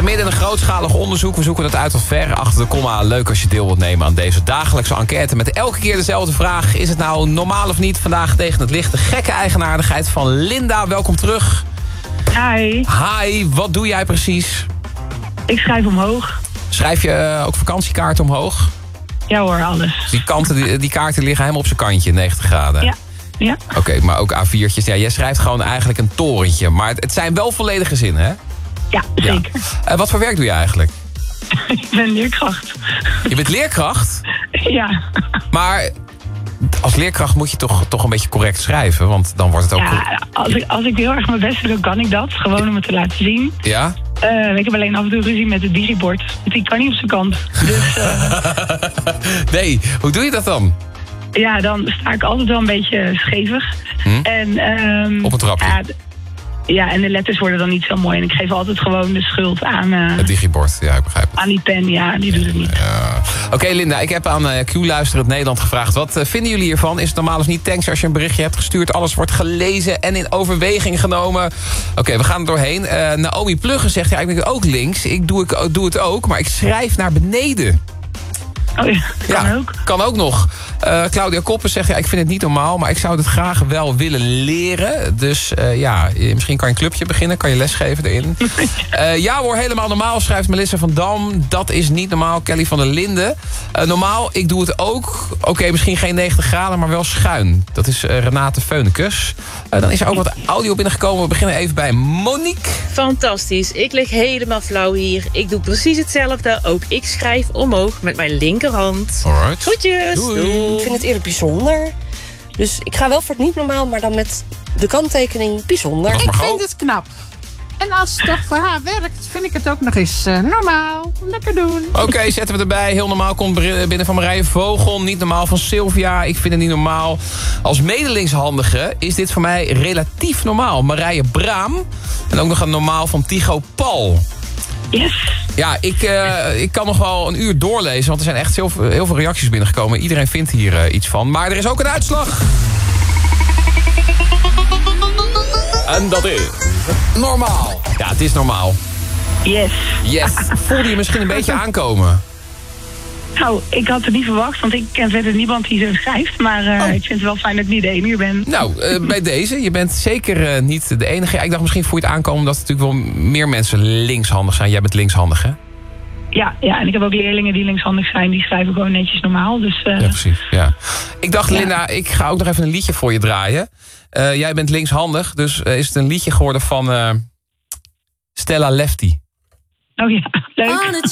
zitten midden in een grootschalig onderzoek. We zoeken het uit tot ver achter de komma. Leuk als je deel wilt nemen aan deze dagelijkse enquête. Met elke keer dezelfde vraag. Is het nou normaal of niet? Vandaag tegen het licht de gekke eigenaardigheid van Linda. Welkom terug. Hi. Hi, wat doe jij precies? Ik schrijf omhoog. Schrijf je ook vakantiekaarten omhoog? Ja hoor, alles. Dus die kaarten liggen helemaal op zijn kantje, 90 graden? Ja. Oké, maar ook A4'tjes. Ja, jij schrijft gewoon eigenlijk een torentje. Maar het zijn wel volledige zinnen, hè? Ja, zeker. Ja. Wat voor werk doe je eigenlijk? Ik ben leerkracht. Je bent leerkracht? Ja. Maar als leerkracht moet je toch een beetje correct schrijven, want dan wordt het ook... Ja, als ik heel erg mijn best doe, dan kan ik dat. Gewoon om het te laten zien. Ja? Ik heb alleen af en toe ruzie met het digibord. Die kan niet op zijn kant. Dus, Nee, hoe doe je dat dan? Ja, dan sta ik altijd wel een beetje schevig. En, op een trapje? Ja, en de letters worden dan niet zo mooi. En ik geef altijd gewoon de schuld aan... het digibord, ja, ik begrijp het. Aan die pen, ja, die doet het niet. Ja. Oké, Linda, ik heb aan Q-luisterend Nederland gevraagd. Wat vinden jullie hiervan? Is het normaal of niet? Thanks als je een berichtje hebt gestuurd. Alles wordt gelezen en in overweging genomen. Oké, we gaan er doorheen. Naomi Pluggen zegt, ja, ik ben ook links. Ik doe het ook, maar ik schrijf naar beneden. Oh ja, kan ook. Kan ook nog. Claudia Koppen zegt, ja, ik vind het niet normaal, maar ik zou het graag wel willen leren. Dus misschien kan je een clubje beginnen, kan je lesgeven erin. Ja hoor, helemaal normaal, schrijft Melissa van Dam. Dat is niet normaal, Kelly van der Linden. Normaal, ik doe het ook. Oké, misschien geen 90 graden, maar wel schuin. Dat is Renate Veunekes. Dan is er ook wat audio binnengekomen. We beginnen even bij Monique. Fantastisch, ik lig helemaal flauw hier. Ik doe precies hetzelfde. Ook ik schrijf omhoog met mijn linkerhand. Alright. Groetjes. Doei. Ik vind het eerlijk bijzonder. Dus ik ga wel voor het niet normaal, maar dan met de kanttekening bijzonder. Ik vind het knap. En als het toch voor haar werkt, vind ik het ook nog eens normaal. Lekker doen. Oké, zetten we erbij. Heel normaal komt binnen van Marije Vogel. Niet normaal van Sylvia. Ik vind het niet normaal. Als medelingshandige is dit voor mij relatief normaal. Marije Braam. En ook nog een normaal van Tycho Paul. Yes. Ja, ik kan nog wel een uur doorlezen, want er zijn echt heel veel reacties binnengekomen. Iedereen vindt hier iets van. Maar er is ook een uitslag. En dat is normaal. Ja, het is normaal. Yes. Yes. Voelde je misschien een beetje aankomen? Nou, ik had het niet verwacht, want ik ken verder niemand die zo schrijft. Maar ik vind het wel fijn dat ik niet de enige ben. Nou, bij deze. Je bent zeker niet de enige. Ik dacht misschien voel je het aankomen omdat er natuurlijk wel meer mensen linkshandig zijn. Jij bent linkshandig, hè? Ja, en ik heb ook leerlingen die linkshandig zijn. Die schrijven gewoon netjes normaal. Dus, Ja, precies. Ja. Ik dacht, Linda, ik ga ook nog even een liedje voor je draaien. Jij bent linkshandig, dus is het een liedje geworden van Stella Lefty. Oh ja, leuk.